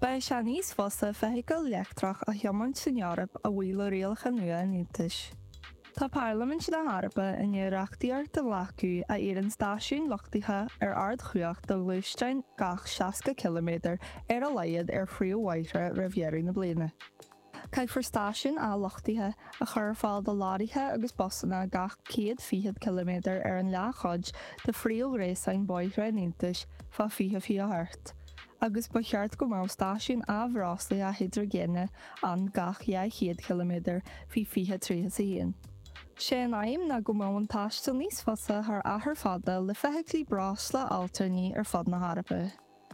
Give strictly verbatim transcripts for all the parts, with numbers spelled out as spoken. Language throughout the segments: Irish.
Ba se níos fosa fehicail leachtrach a thiomant san Eorp a bhfuil rialcha nua in Aontais. Tá Parliament na Harpa in iarachtaíart de lachú a éireann stáisiún lochtaithe ar ard chuacht do Luistein gach seasca kilometr ar a laiad ar phríomh Mhaoithre Riviera na bliana. Cai for stáisiún a lochtaithe a chur fáil do láirithe agus bosanna gach céad fiche kilometr ar an leachchuid de phríomh réasáin Mhaoithre in Aontais fa fiche fiche hart. Agus ba cheart go mó stáisiún a bhráslaí a hydrogéine an gach chéad kilometr fi fiche tríthe sa héan. sé an aim na go mó an taistil níos fosa th athair fada le feithiclí brásla altarní ar fad na Harpa.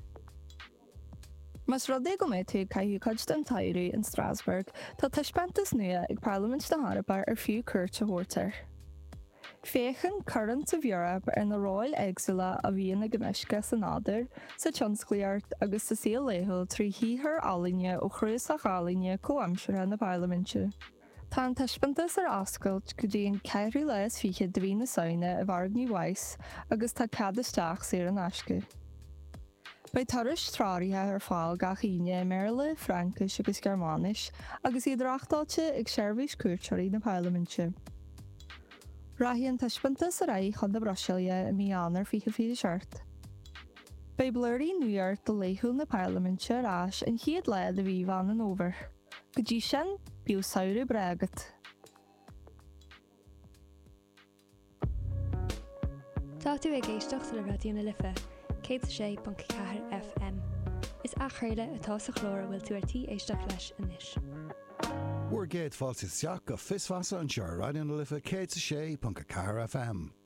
Mas rud é go méid tú caiithú cuid an tairú in Strasbourg tá taispeantas nua ag Parliament na Harpa ar fiú cuairt a thuirtear. Féchan Current of Europe ar na Royal Exile a bhíon na gceisce san nádar sa tionsclaíart agus sa síoléthil trí híthar álainne ó chruas a gálainne comhaimseartha na Parliamente. Tá an taispeantas ar ascailt go dtí an ceithre leis fiche de bhí na saoine a bharg ní bhais agus tá cad isteach sé an asca. Ba tuairis tráirithe ar fáil gach aoine Méarla, Francais agus Germánis agus iad reachtáilte ag seirbhís cuairteirí na Parliamente. Raithí an taispeantas a raigh chun de Brasilia i míonair fiche fiche seart. Ba blúirí nuart do léithúil na Parliamente arás an chiad lead a bhí bhain an over. Go dtí sin bíú saoire breagat. Tá tú ag éisteach le radio na Lifa, cé sé bunca chathair F M. Is achréile atá sa chlóra bhfuil tú artí éisteach leis inis. We're Gate Falls Siaka Fisfasa and Share Radio na Lifa, cé sé bunca chathair F M.